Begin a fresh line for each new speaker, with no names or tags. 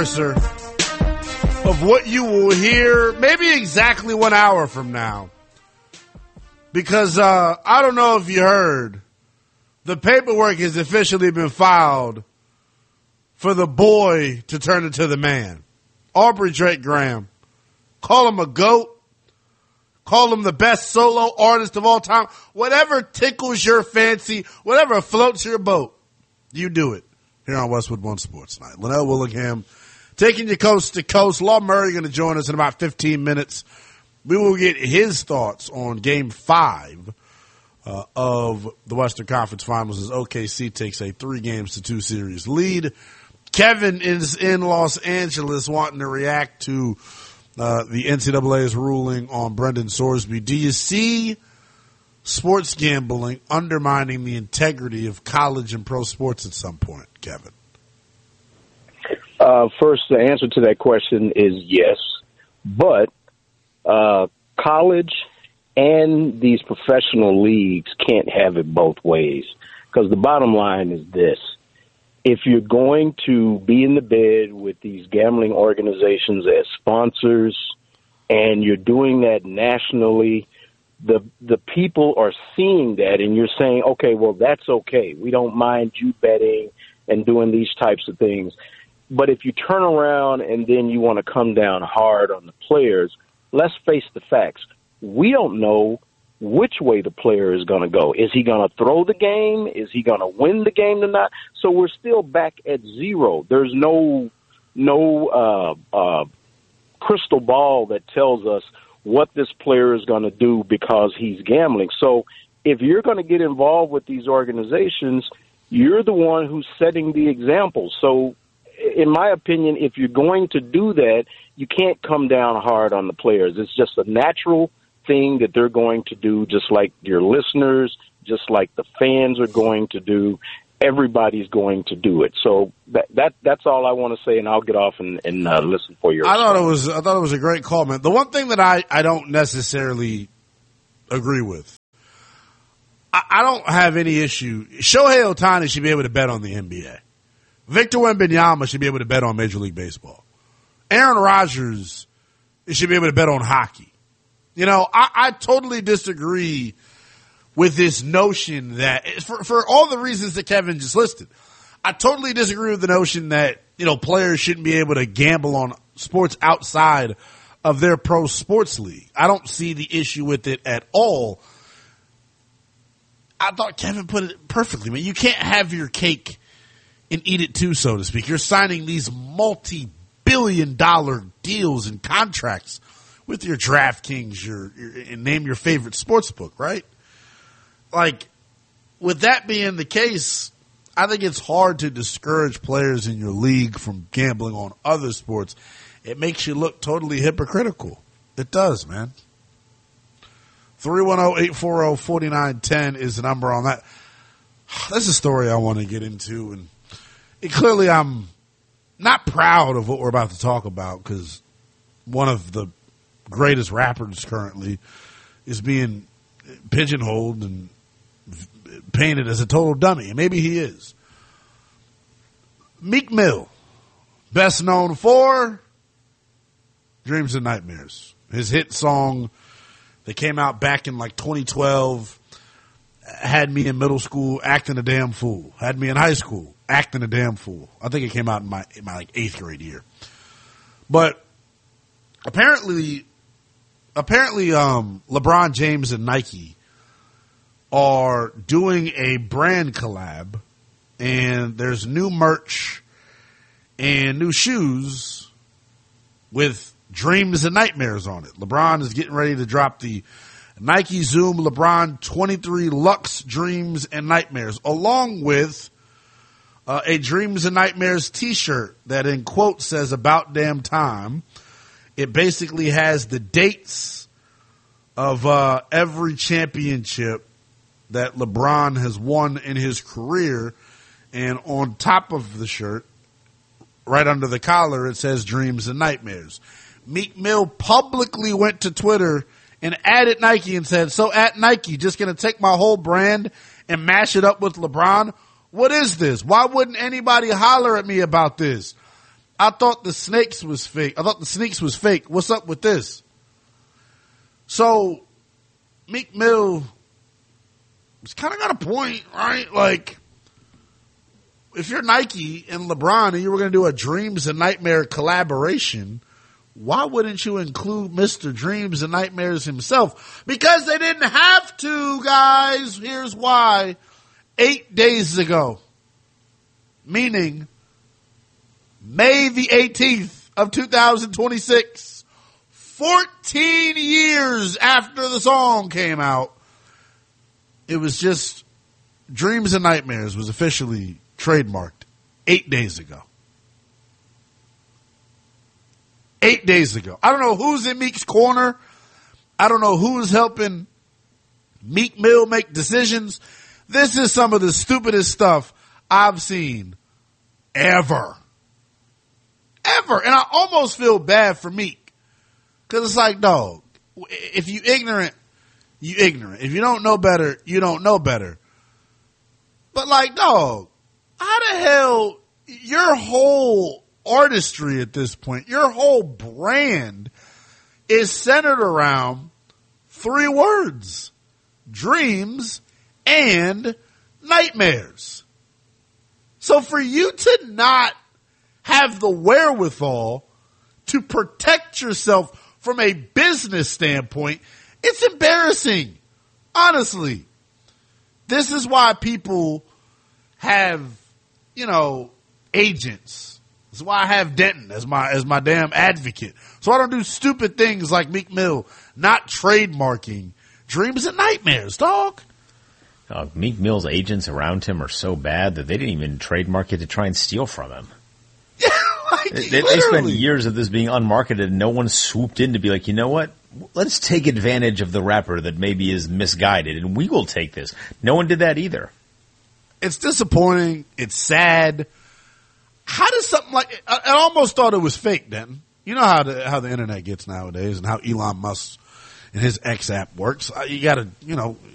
of what you will hear maybe exactly 1 hour from now. Because I don't know if you heard, the paperwork has officially been filed for the boy to turn into the man. Aubrey Drake Graham. Call him a GOAT. Call him the best solo artist of all time. Whatever tickles your fancy, whatever floats your boat, you do it here on Westwood One Sports Night. Linnell Willingham taking you coast to coast. Law Murray going to join us in about 15 minutes. We will get his thoughts on Game 5 of the Western Conference Finals as OKC takes a 3-2 series lead. Kevin is in Los Angeles wanting to react to the NCAA's ruling on Brendan Sorsby. Do you see sports gambling undermining the integrity of college and pro sports at some point, Kevin?
First, the answer to that question is yes, but college and these professional leagues can't have it both ways, because the bottom line is this. If you're going to be in the bed with these gambling organizations as sponsors and you're doing that nationally, the people are seeing that and you're saying, okay, well, that's okay. We don't mind you betting and doing these types of things. But if you turn around and then you want to come down hard on the players, let's face the facts. We don't know which way the player is going to go. Is he going to throw the game? Is he going to win the game or not? So we're still back at zero. There's no crystal ball that tells us what this player is going to do because he's gambling. So if you're going to get involved with these organizations, you're the one who's setting the example. So in my opinion, if you're going to do that, you can't come down hard on the players. It's just a natural thing that they're going to do, just like your listeners, just like the fans are going to do. Everybody's going to do it. So that's all I want to say, and I'll get off and listen for your. I thought
it was a great call, man. The one thing that I don't necessarily agree with, I don't have any issue. Shohei Ohtani should be able to bet on the NBA. Victor Wembanyama should be able to bet on Major League Baseball. Aaron Rodgers should be able to bet on hockey. You know, I totally disagree with this notion that, for all the reasons that Kevin just listed, I totally disagree with the notion that, you know, players shouldn't be able to gamble on sports outside of their pro sports league. I don't see the issue with it at all. I thought Kevin put it perfectly, man. You can't have your cake and eat it too, so to speak. You're signing these multi-billion-dollar deals and contracts with your DraftKings, and name your favorite sports book, right? Like, with that being the case, I think it's hard to discourage players in your league from gambling on other sports. It makes you look totally hypocritical. It does, man. 310-840-4910 is the number on that. That's a story I want to get into, and clearly I'm not proud of what we're about to talk about, because one of the greatest rappers currently is being pigeonholed and painted as a total dummy, and maybe he is. Meek Mill, best known for Dreams and Nightmares, his hit song that came out back in like 2012, had me in middle school acting a damn fool, had me in high school acting a damn fool. I think it came out in my like 8th grade year. But apparently LeBron James and Nike are doing a brand collab, and there's new merch and new shoes with Dreams and Nightmares on it. LeBron is getting ready to drop the Nike Zoom LeBron 23 Luxe Dreams and Nightmares, along with a Dreams and Nightmares t-shirt that in quote says "About Damn Time." It basically has the dates of every championship that LeBron has won in his career, and on top of the shirt, right under the collar, it says Dreams and Nightmares. Meek Mill publicly went to Twitter and added Nike and said, "So at Nike, just going to take my whole brand and mash it up with LeBron? What is this? Why wouldn't anybody holler at me about this? I thought the snakes was fake. I thought the sneaks was fake. What's up with this? So, Meek Mill has kind of got a point, right? Like, if you're Nike and LeBron and you were going to do a Dreams and Nightmare collaboration, why wouldn't you include Mr. Dreams and Nightmares himself? Because they didn't have to, guys. Here's why. 8 days ago, meaning May the 18th of 2026, 14 years after the song came out, it was just Dreams and Nightmares was officially trademarked 8 days ago. 8 days ago. I don't know who's in Meek's corner. I don't know who's helping Meek Mill make decisions. This is some of the stupidest stuff I've seen ever. Ever. And I almost feel bad for Meek. Cause it's like, dog, if you ignorant, you ignorant. If you don't know better, you don't know better. But like, dog, how the hell, your whole artistry at this point, your whole brand is centered around 3 words: dreams and nightmares. So for you to not have the wherewithal to protect yourself from a business standpoint, it's embarrassing. Honestly. This is why people have, agents. This is why I have Denton as my damn advocate. So I don't do stupid things like Meek Mill not trademarking Dreams and Nightmares, dog.
Meek Mill's agents around him are so bad that they didn't even trademark it to try and steal from him.
Yeah, like,
they spent years of this being unmarketed and no one swooped in to be like, you know what? Let's take advantage of the rapper that maybe is misguided and we will take this. No one did that either.
It's disappointing. It's sad. How does something like, I almost thought it was fake, Denton. You know how the internet gets nowadays and how Elon Musk and his X app works. You gotta,